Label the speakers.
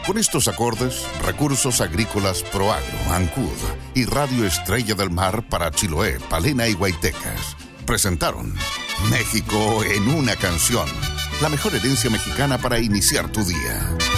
Speaker 1: Con estos acordes, Recursos Agrícolas Proagro, Ancud y Radio Estrella del Mar para Chiloé, Palena y Huaytecas presentaron México en una canción, la mejor herencia mexicana para iniciar tu día.